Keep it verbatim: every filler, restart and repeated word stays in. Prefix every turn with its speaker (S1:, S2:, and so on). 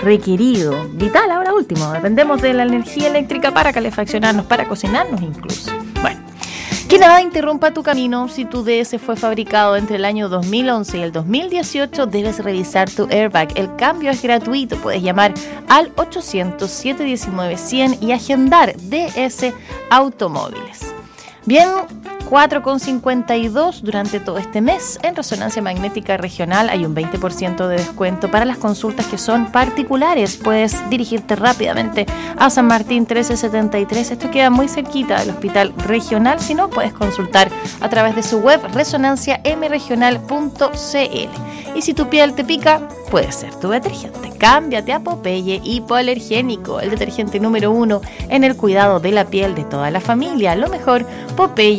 S1: requerido, vital ahora último. Dependemos de la energía eléctrica para calefaccionarnos, para cocinarnos incluso. Bueno, que nada interrumpa tu camino. Si tu D S fue fabricado entre el año dos mil once y el dos mil dieciocho, debes revisar tu airbag. El cambio es gratuito. Puedes llamar al ochocientos, setecientos diecinueve, cien y agendar D S Automóviles. Bien, cuatro con cincuenta y dos durante todo este mes. En Resonancia Magnética Regional hay un veinte por ciento de descuento para las consultas que son particulares. Puedes dirigirte rápidamente a San Martín mil trescientos setenta y tres. Esto queda muy cerquita del Hospital Regional. Si no, puedes consultar a través de su web resonancia m regional punto c l. Y si tu piel te pica, puede ser tu detergente. Cámbiate a Popeye Hipoalergénico, el detergente número uno en el cuidado de la piel de toda la familia. Lo mejor, Popeye